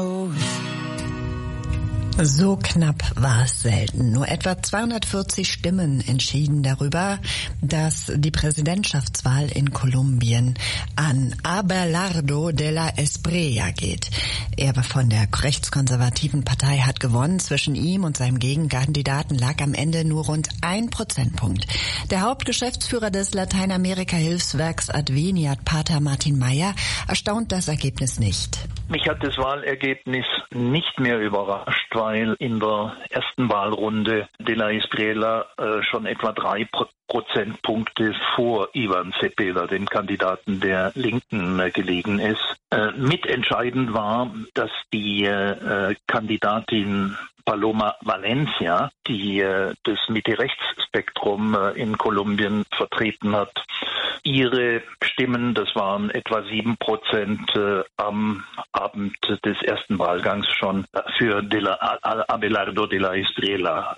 So knapp war es selten. Nur etwa 240 Stimmen entschieden darüber, dass die Präsidentschaftswahl in Kolumbien an Abelardo de la Espriella geht. Er von der rechtskonservativen Partei hat gewonnen. Zwischen ihm und seinem Gegenkandidaten lag am Ende nur rund 1 Prozentpunkt. Der Hauptgeschäftsführer des Lateinamerika-Hilfswerks Adveniat, Pater Martin Meyer, erstaunt das Ergebnis nicht. Mich hat das Wahlergebnis nicht mehr überrascht, weil in der ersten Wahlrunde de la Espriella schon etwa 3 Prozentpunkte vor Ivan Cepeda, dem Kandidaten der Linken, gelegen ist. Mitentscheidend war, dass die Kandidatin Paloma Valencia, die das Mitte-Rechts-Spektrum in Kolumbien vertreten hat, ihre Stimmen, das waren etwa 7%, am Abend des ersten Wahlgangs schon für Abelardo de la Espriella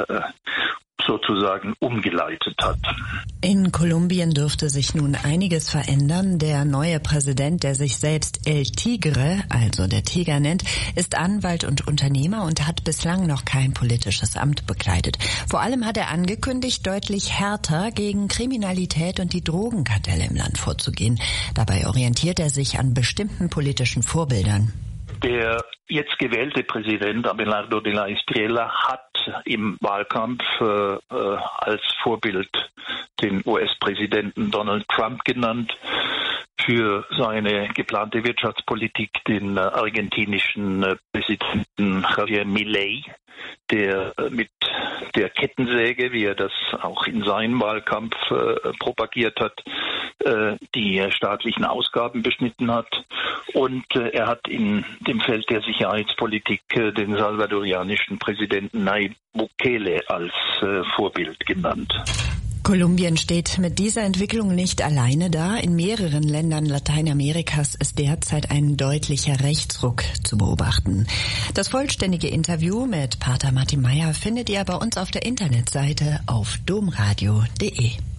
sozusagen umgeleitet hat. In Kolumbien dürfte sich nun einiges verändern. Der neue Präsident, der sich selbst El Tigre, also der Tiger nennt, ist Anwalt und Unternehmer und hat bislang noch kein politisches Amt bekleidet. Vor allem hat er angekündigt, deutlich härter gegen Kriminalität und die Drogenkartelle im Land vorzugehen. Dabei orientiert er sich an bestimmten politischen Vorbildern. Der jetzt gewählte Präsident Abelardo de la Espriella hat im Wahlkampf als Vorbild den US-Präsidenten Donald Trump genannt, für seine geplante Wirtschaftspolitik den argentinischen Präsidenten Javier Milei, der mit der Kettensäge, wie er das auch in seinem Wahlkampf propagiert hat, die staatlichen Ausgaben beschnitten hat. Und er hat in dem Feld der Sicherheitspolitik den salvadorianischen Präsidenten Nayib Bukele als Vorbild genannt. Kolumbien steht mit dieser Entwicklung nicht alleine da. In mehreren Ländern Lateinamerikas ist derzeit ein deutlicher Rechtsruck zu beobachten. Das vollständige Interview mit Pater Martin Meyer findet ihr bei uns auf der Internetseite auf domradio.de.